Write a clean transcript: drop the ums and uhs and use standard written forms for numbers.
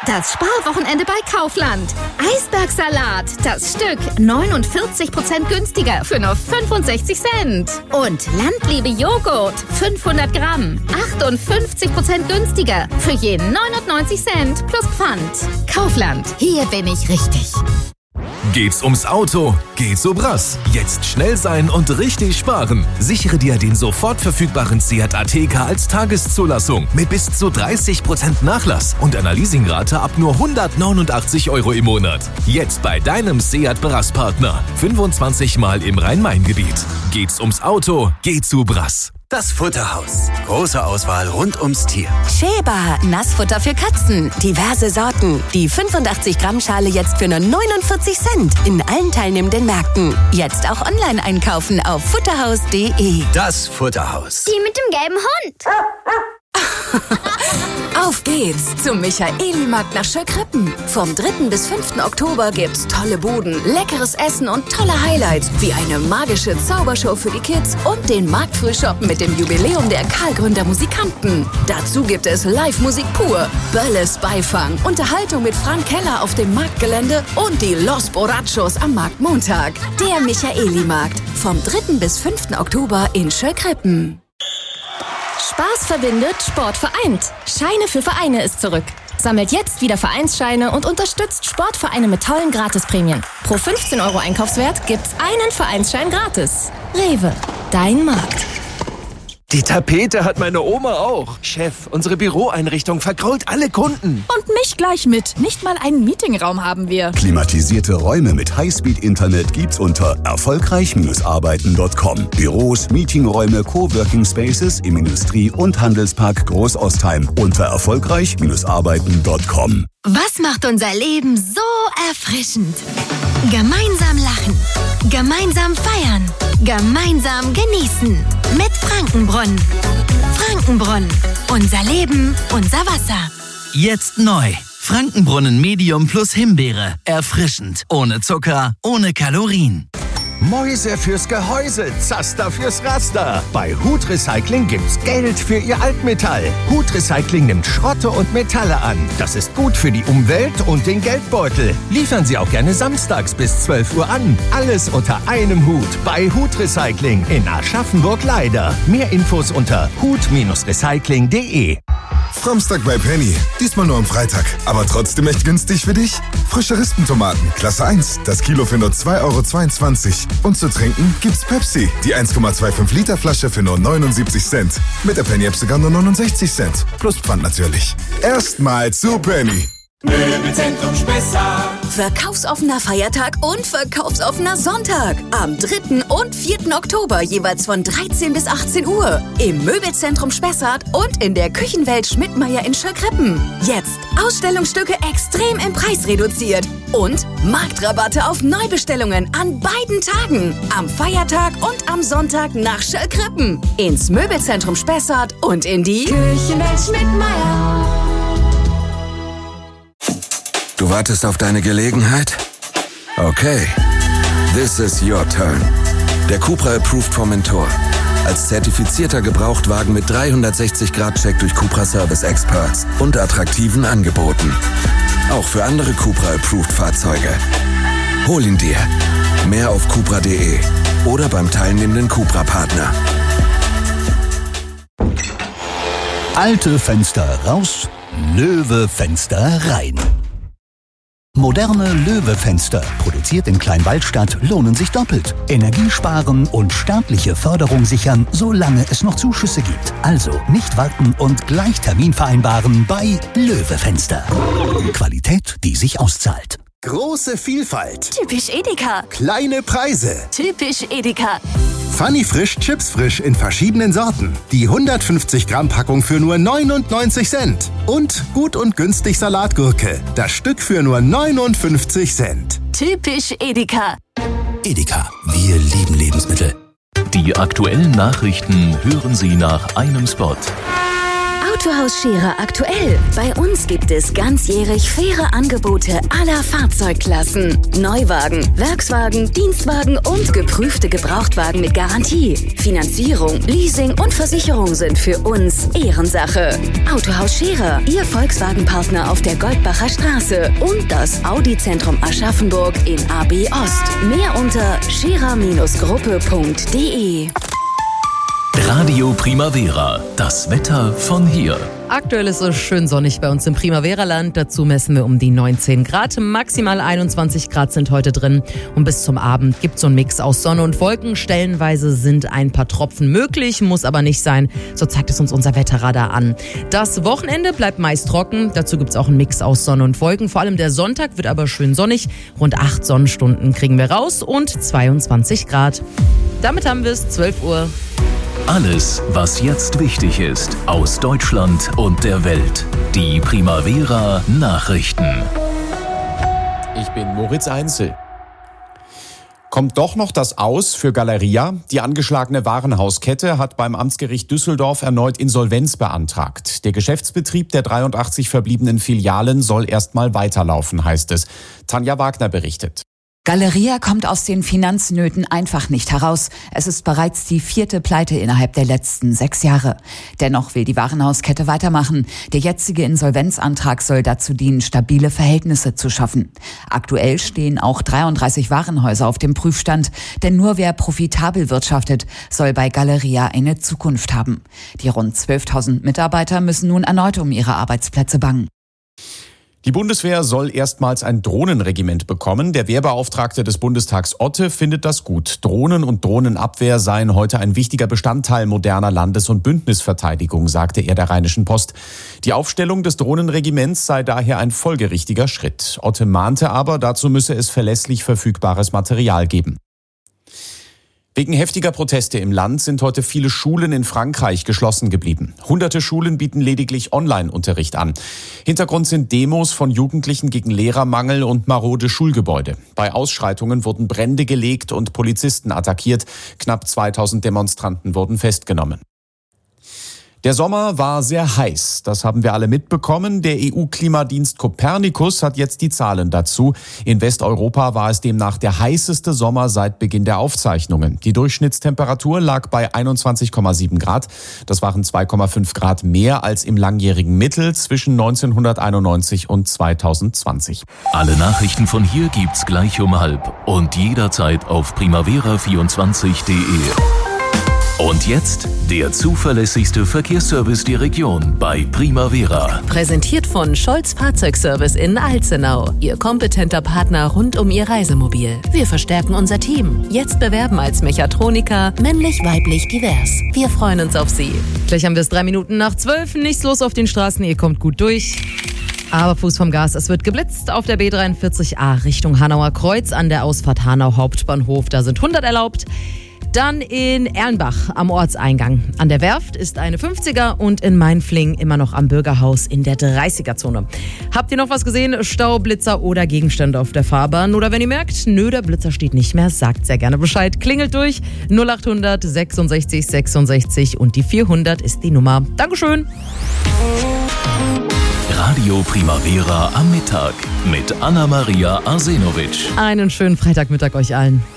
Das Sparwochenende bei Kaufland. Eisbergsalat, das Stück 49% günstiger für nur 65 Cent. Und Landliebe Joghurt, 500 Gramm, 58% günstiger für je 99 Cent plus Pfand. Kaufland, hier bin ich richtig. Geht's ums Auto? Geht's zu Brass. Jetzt schnell sein und richtig sparen. Sichere dir den sofort verfügbaren Seat Ateca als Tageszulassung mit bis zu 30% Nachlass und einer Leasingrate ab nur 189 € im Monat. Jetzt bei deinem Seat Brass-Partner. 25 Mal im Rhein-Main-Gebiet. Geht's ums Auto? Geht's zu Brass. Das Futterhaus. Große Auswahl rund ums Tier. Sheba, Nassfutter für Katzen. Diverse Sorten. Die 85 Gramm Schale jetzt für nur 49 Cent. In allen teilnehmenden Märkten. Jetzt auch online einkaufen auf futterhaus.de. Das Futterhaus. Die mit dem gelben Hund. Auf geht's zum Michaeli-Markt nach Schöllkrippen. Vom 3. bis 5. Oktober gibt's tolle Buden, leckeres Essen und tolle Highlights, wie eine magische Zaubershow für die Kids und den Marktfrühshop mit dem Jubiläum der Karlgründer Musikanten. Dazu gibt es Live-Musik pur, Bölles Beifang, Unterhaltung mit Frank Keller auf dem Marktgelände und die Los Borrachos am Marktmontag. Der Michaeli-Markt vom 3. bis 5. Oktober in Schöllkrippen. Spaß verbindet, Sport vereint. Scheine für Vereine ist zurück. Sammelt jetzt wieder Vereinsscheine und unterstützt Sportvereine mit tollen Gratisprämien. Pro 15 € Einkaufswert gibt's einen Vereinsschein gratis. Rewe, dein Markt. Die Tapete hat meine Oma auch. Chef, unsere Büroeinrichtung vergrault alle Kunden. Und mich gleich mit. Nicht mal einen Meetingraum haben wir. Klimatisierte Räume mit Highspeed-Internet gibt's unter erfolgreich-arbeiten.com. Büros, Meetingräume, Coworking Spaces im Industrie- und Handelspark Großostheim unter erfolgreich-arbeiten.com. Was macht unser Leben so erfrischend? Gemeinsam lachen, gemeinsam feiern, gemeinsam genießen. Mit Frankenbrunnen. Frankenbrunnen. Unser Leben, unser Wasser. Jetzt neu. Frankenbrunnen Medium plus Himbeere. Erfrischend. Ohne Zucker, ohne Kalorien. Mäuse fürs Gehäuse, Zaster fürs Raster. Bei Hut Recycling gibt's Geld für Ihr Altmetall. Hut Recycling nimmt Schrotte und Metalle an. Das ist gut für die Umwelt und den Geldbeutel. Liefern Sie auch gerne samstags bis 12 Uhr an. Alles unter einem Hut bei Hut Recycling in Aschaffenburg-Leider. Mehr Infos unter hut-recycling.de. Samstag bei Penny. Diesmal nur am Freitag. Aber trotzdem echt günstig für dich. Frische Rispentomaten, Klasse 1. Das Kilo für nur 2,22 €. Und zu trinken gibt's Pepsi. Die 1,25 Liter Flasche für nur 79 Cent. Mit der Penny-App sogar nur 69 Cent. Plus Pfand natürlich. Erstmal zu Penny. Möbelzentrum Spessart. Verkaufsoffener Feiertag und verkaufsoffener Sonntag. Am 3. und 4. Oktober jeweils von 13 bis 18 Uhr. Im Möbelzentrum Spessart und in der Küchenwelt Schmidtmeyer in Schöllkrippen. Jetzt Ausstellungsstücke extrem im Preis reduziert. Und Marktrabatte auf Neubestellungen an beiden Tagen. Am Feiertag und am Sonntag nach Schöllkrippen. Ins Möbelzentrum Spessart und in die Küchenwelt Schmidtmeyer. Du wartest auf deine Gelegenheit? Okay. This is your turn. Der Cupra Approved Formentor. Als zertifizierter Gebrauchtwagen mit 360-Grad-Check durch Cupra Service Experts und attraktiven Angeboten. Auch für andere Cupra Approved Fahrzeuge. Hol ihn dir. Mehr auf cupra.de oder beim teilnehmenden Cupra-Partner. Alte Fenster raus, Löwe Fenster rein. Moderne Löwe-Fenster, produziert in Kleinwaldstadt, lohnen sich doppelt. Energie sparen und staatliche Förderung sichern, solange es noch Zuschüsse gibt. Also nicht warten und gleich Termin vereinbaren bei Löwe-Fenster. Qualität, die sich auszahlt. Große Vielfalt. Typisch Edeka. Kleine Preise. Typisch Edeka. Funny Frisch, Chips frisch in verschiedenen Sorten. Die 150 Gramm Packung für nur 99 Cent. Und gut und günstig Salatgurke. Das Stück für nur 59 Cent. Typisch Edeka. Edeka, wir lieben Lebensmittel. Die aktuellen Nachrichten hören Sie nach einem Spot. Autohaus Scherer aktuell. Bei uns gibt es ganzjährig faire Angebote aller Fahrzeugklassen. Neuwagen, Werkswagen, Dienstwagen und geprüfte Gebrauchtwagen mit Garantie. Finanzierung, Leasing und Versicherung sind für uns Ehrensache. Autohaus Scherer, Ihr Volkswagen-Partner auf der Goldbacher Straße und das Audi-Zentrum Aschaffenburg in AB Ost. Mehr unter scherer-gruppe.de. Radio Primavera, das Wetter von hier. Aktuell ist es schön sonnig bei uns im Primavera-Land. Dazu messen wir um die 19 Grad. Maximal 21 Grad sind heute drin. Und bis zum Abend gibt es so einen Mix aus Sonne und Wolken. Stellenweise sind ein paar Tropfen möglich, muss aber nicht sein. So zeigt es uns unser Wetterradar an. Das Wochenende bleibt meist trocken. Dazu gibt es auch einen Mix aus Sonne und Wolken. Vor allem der Sonntag wird aber schön sonnig. Rund 8 Sonnenstunden kriegen wir raus und 22 Grad. Damit haben wir es 12 Uhr. Alles, was jetzt wichtig ist, aus Deutschland und der Welt. Die Primavera Nachrichten. Ich bin Moritz Einzel. Kommt doch noch das Aus für Galeria? Die angeschlagene Warenhauskette hat beim Amtsgericht Düsseldorf erneut Insolvenz beantragt. Der Geschäftsbetrieb der 83 verbliebenen Filialen soll erstmal weiterlaufen, heißt es. Tanja Wagner berichtet. Galeria kommt aus den Finanznöten einfach nicht heraus. Es ist bereits die 4. Pleite innerhalb der letzten 6 Jahre. Dennoch will die Warenhauskette weitermachen. Der jetzige Insolvenzantrag soll dazu dienen, stabile Verhältnisse zu schaffen. Aktuell stehen auch 33 Warenhäuser auf dem Prüfstand. Denn nur wer profitabel wirtschaftet, soll bei Galeria eine Zukunft haben. Die rund 12.000 Mitarbeiter müssen nun erneut um ihre Arbeitsplätze bangen. Die Bundeswehr soll erstmals ein Drohnenregiment bekommen. Der Wehrbeauftragte des Bundestags Otte findet das gut. Drohnen und Drohnenabwehr seien heute ein wichtiger Bestandteil moderner Landes- und Bündnisverteidigung, sagte er der Rheinischen Post. Die Aufstellung des Drohnenregiments sei daher ein folgerichtiger Schritt. Otte mahnte aber, dazu müsse es verlässlich verfügbares Material geben. Wegen heftiger Proteste im Land sind heute viele Schulen in Frankreich geschlossen geblieben. Hunderte Schulen bieten lediglich Online-Unterricht an. Hintergrund sind Demos von Jugendlichen gegen Lehrermangel und marode Schulgebäude. Bei Ausschreitungen wurden Brände gelegt und Polizisten attackiert. Knapp 2000 Demonstranten wurden festgenommen. Der Sommer war sehr heiß, das haben wir alle mitbekommen. Der EU-Klimadienst Copernicus hat jetzt die Zahlen dazu. In Westeuropa war es demnach der heißeste Sommer seit Beginn der Aufzeichnungen. Die Durchschnittstemperatur lag bei 21,7 Grad. Das waren 2,5 Grad mehr als im langjährigen Mittel zwischen 1991 und 2020. Alle Nachrichten von hier gibt's gleich um 12:30 und jederzeit auf primavera24.de. Und jetzt der zuverlässigste Verkehrsservice der Region bei Primavera. Präsentiert von Scholz Fahrzeugservice in Alzenau. Ihr kompetenter Partner rund um Ihr Reisemobil. Wir verstärken unser Team. Jetzt bewerben als Mechatroniker, männlich, weiblich, divers. Wir freuen uns auf Sie. Gleich haben wir es 11:03. Nichts los auf den Straßen, ihr kommt gut durch. Aber Fuß vom Gas, es wird geblitzt auf der B43A Richtung Hanauer Kreuz an der Ausfahrt Hanau Hauptbahnhof. Da sind 100 erlaubt. Dann in Erlenbach am Ortseingang. An der Werft ist eine 50er und in Mainfling immer noch am Bürgerhaus in der 30er-Zone. Habt ihr noch was gesehen? Stau, Blitzer oder Gegenstände auf der Fahrbahn? Oder wenn ihr merkt, nö, der Blitzer steht nicht mehr, sagt sehr gerne Bescheid. Klingelt durch 0800 66 66 und die 400 ist die Nummer. Dankeschön. Radio Primavera am Mittag mit Anna-Maria Arsenovic. Einen schönen Freitagmittag euch allen.